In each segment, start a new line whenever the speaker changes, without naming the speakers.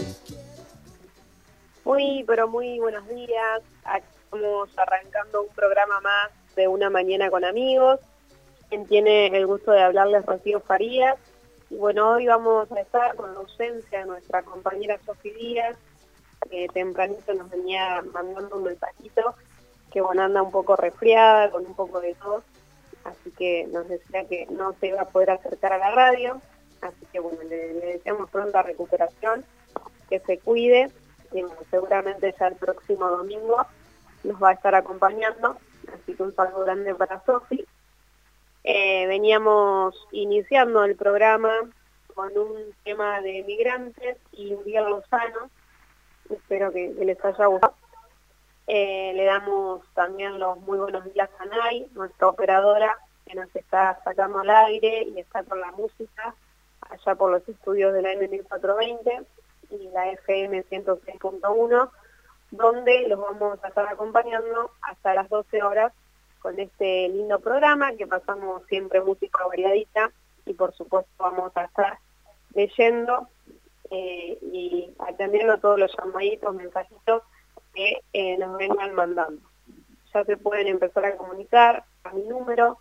Muy, pero muy buenos días. Aquí estamos arrancando un programa más de Una Mañana con Amigos. Quien tiene el gusto de hablarles, Rocío Farías. Y bueno, hoy vamos a estar con la ausencia de nuestra compañera Sofía Díaz, que tempranito nos venía mandando un mensajito, que bueno, anda un poco resfriada, con un poco de tos, así que nos decía que no se iba a poder acercar a la radio. Así que bueno, le deseamos pronta recuperación, que se cuide, y bueno, seguramente ya el próximo domingo nos va a estar acompañando, así que un saludo grande para Sofi. Veníamos iniciando el programa con un tema de migrantes y Uriel Lozano, espero que les haya gustado. Le damos también los muy buenos días a Nay, nuestra operadora, que nos está sacando al aire y está con la música allá por los estudios de la M1420 y la FM 106.1, donde los vamos a estar acompañando hasta las 12 horas con este lindo programa que pasamos siempre música variadita, y por supuesto vamos a estar leyendo y atendiendo todos los llamaditos, mensajitos que nos vengan mandando. Ya se pueden empezar a comunicar a mi número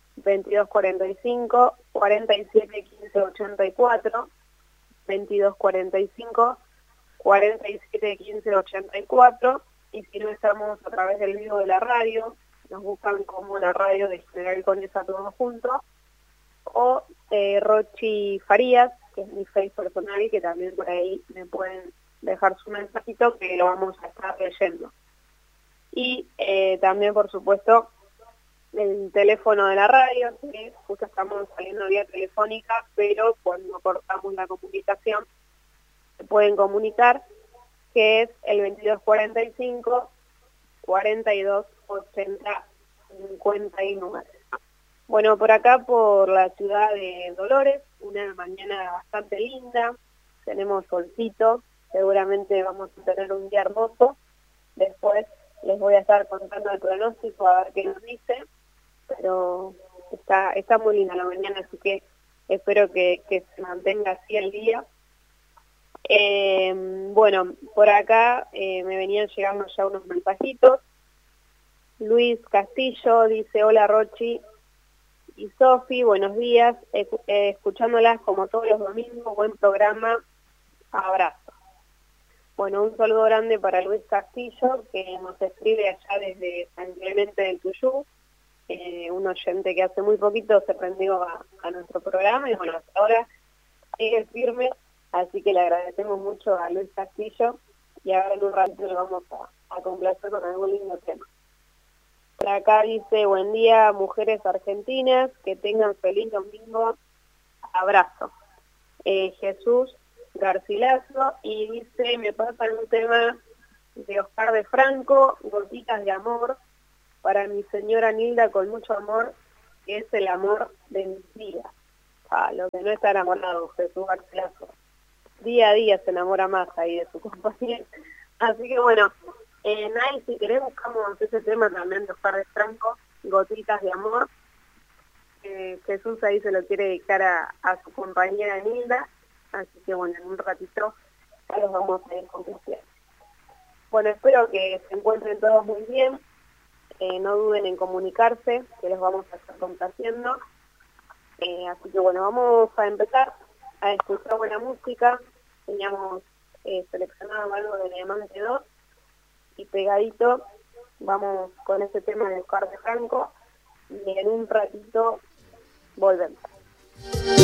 2245 47 15 84, 2245 47 15 84, y si no estamos a través del vivo de la radio, nos buscan como la radio de General Conesa todos juntos, o Rochi Farías, que es mi face personal, y que también por ahí me pueden dejar su mensajito, que lo vamos a estar leyendo. Y también, por supuesto, el teléfono de la radio, que justo estamos saliendo vía telefónica, pero cuando cortamos la comunicación se pueden comunicar, que es el 2245 42 80 59. Bueno, por acá, por la ciudad de Dolores, una mañana bastante linda, tenemos solcito, seguramente vamos a tener un día hermoso. Después les voy a estar contando el pronóstico a ver qué nos dice, pero está muy linda la mañana, así que espero que se mantenga así el día. Bueno, por acá me venían llegando ya unos mensajitos. Luis Castillo dice: hola Rochi y Sofi, buenos días, escuchándolas como todos los domingos, buen programa, abrazo. Bueno, un saludo grande para Luis Castillo, que nos escribe allá desde San Clemente del Tuyú, un oyente que hace muy poquito se prendió a nuestro programa, y bueno, hasta ahora sigue firme, así que le agradecemos mucho a Luis Castillo, y ahora en un ratito le vamos a complacer con algún lindo tema. Por acá dice: buen día, mujeres argentinas, que tengan feliz domingo, abrazo. Jesús Garcilaso, y dice: me pasan un tema de Oscar de Franco, Gotitas de amor, para mi señora Nilda con mucho amor, que es el amor de mis días. Lo que no está enamorado, Jesús Garcilaso. Día a día se enamora más ahí de su compañía. Así que bueno, Nay, si querés buscamos ese tema también de Oscar de Franco, Gotitas de amor. Jesús ahí se lo quiere dedicar a su compañera Nilda, así que bueno, en un ratito ya los vamos a ir complaciendo. Bueno, espero que se encuentren todos muy bien, no duden en comunicarse, que los vamos a estar complaciendo. Así que bueno, vamos a empezar a escuchar buena música. Teníamos seleccionado algo de Diamante 2, y pegadito vamos con ese tema de Oscar de Franco, y en un ratito volvemos.